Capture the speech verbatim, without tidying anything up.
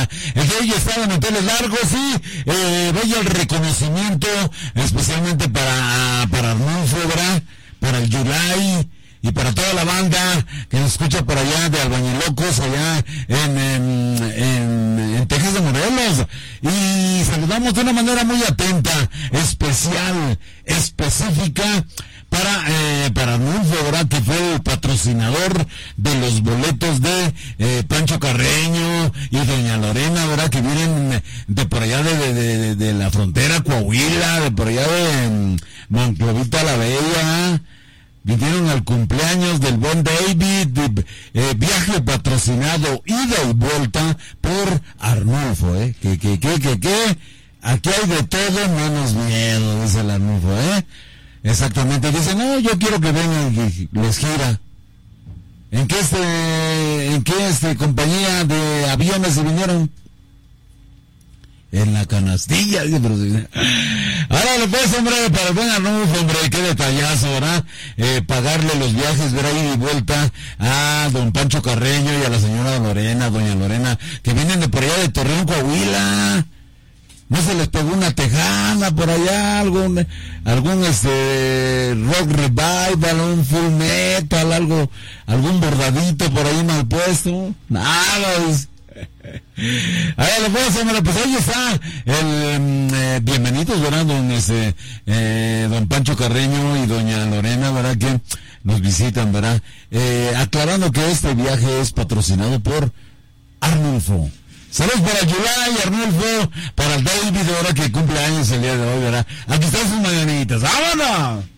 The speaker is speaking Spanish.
¿verdad? El que hoy está de manteles largos y eh, vaya el reconocimiento, especialmente para, para Arnulfo, ¿verdad? Para el Yulai y para toda la banda que nos escucha por allá de Albañilocos, allá en, en, en, en Texas de Morelos. Y saludamos de una manera muy atenta, especial, específica, para eh, para Arnulfo, ¿verdad? Que fue el patrocinador de los boletos de eh, Pancho Carreño y doña Lorena, ¿verdad? Que vienen de por allá de, de, de, de la frontera Coahuila, de por allá de um, Monclovita la Bella. Vinieron al cumpleaños del buen David, de, eh, viaje patrocinado, ida y vuelta por Arnulfo, ¿eh? Que, que, que, que, que, aquí hay de todo menos miedo, dice el Arnulfo, ¿eh? Exactamente, dice, no, yo quiero que vengan y les gira. ¿En qué este, en qué este compañía de aviones se vinieron? En la canastilla. Ahora lo pues, hombre, para el buen Arnulfo, hombre, qué detallazo, ¿verdad? Eh, pagarle los viajes, ver ahí de vuelta a don Pancho Carreño y a la señora Lorena, doña Lorena, que vienen de por allá de Torreón, Coahuila. ¿No se les pegó una tejana por allá? Algún, algún este, rock revival, un full metal, algo, algún bordadito por ahí mal puesto. Nada, es... A ver, lo puedo hacer, pues ahí está el eh, bienvenidos, ¿verdad? Don, este, eh, don Pancho Carreño y doña Lorena, ¿verdad? Que nos visitan, ¿verdad? Eh, aclarando que este viaje es patrocinado por Arnulfo. Saludos para Yulai, Arnulfo, para el David, ahora que cumple años el día de hoy, ¿verdad? Aquí están sus mañanitas. ¡Vámonos!